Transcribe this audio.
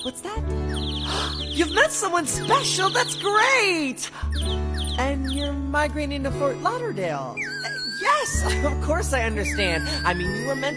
What's that? You've met someone special. That's great. And you're migrating to Fort Lauderdale. Yes, of course I understand. I mean, you were meant